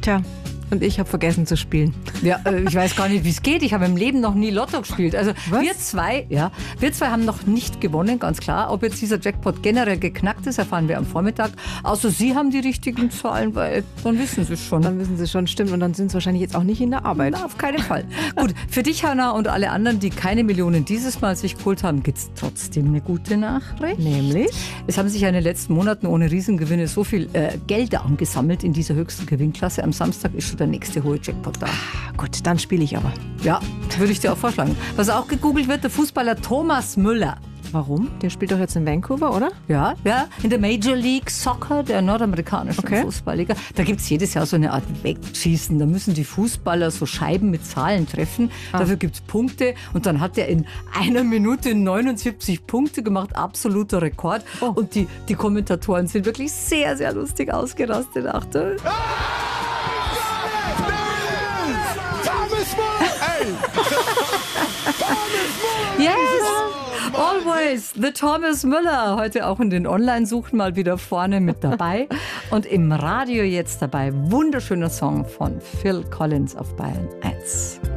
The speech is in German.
Tja, und ich habe vergessen zu spielen. Ja, ich weiß gar nicht, wie es geht. Ich habe im Leben noch nie Lotto gespielt. Also wir zwei haben noch nicht gewonnen, ganz klar. Ob jetzt dieser Jackpot generell geknackt ist, erfahren wir am Vormittag. Außer Sie haben die richtigen Zahlen, weil dann wissen Sie es schon. Dann wissen Sie schon, stimmt. Und dann sind Sie wahrscheinlich jetzt auch nicht in der Arbeit. Na, auf keinen Fall. Gut, für dich, Hanna, und alle anderen, die keine Millionen dieses Mal sich geholt haben, gibt es trotzdem eine gute Nachricht. Nämlich? Es haben sich ja in den letzten Monaten ohne Riesengewinne so viel Gelder angesammelt in dieser höchsten Gewinnklasse. Am Samstag ist schon der nächste hohe Jackpot da. Gut, dann spiele ich aber. Ja, würde ich dir auch vorschlagen. Was auch gegoogelt wird, der Fußballer Thomas Müller. Warum? Der spielt doch jetzt in Vancouver, oder? Ja, in der Major League Soccer, der nordamerikanischen Fußballliga. Da gibt es jedes Jahr so eine Art Wegschießen. Da müssen die Fußballer so Scheiben mit Zahlen treffen. Dafür gibt es Punkte. Und dann hat er in 1 Minute 79 Punkte gemacht. Absoluter Rekord. Und die Kommentatoren sind wirklich sehr, sehr lustig ausgerastet. Achtung. Yes! Always, the Thomas Müller. Heute auch in den Online-Suchen mal wieder vorne mit dabei. Und im Radio jetzt dabei, wunderschöner Song von Phil Collins auf Bayern 1.